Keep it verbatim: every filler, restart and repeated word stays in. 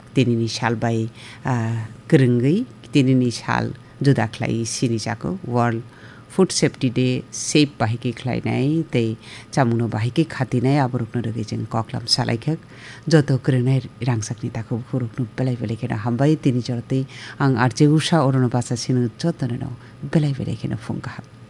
तिनीनि सालबाई गोरोंगै तिनीनि साल जुदाख्लाय सिनि जाको world food safety day safe बाहिकी ख्लायनाय तै चामुनो बाहिकी खातिनाय अब रुक्न रगे जों कक्लाम सालायखक जत करनाय रांसाकनि ताखौ रुक्नु बेलाय बेलाय केना हामबाय तिनी जरतै आं आरजे उषा अरुण बासा सिनु जतन न बेलाय बेलाय केना फुंगा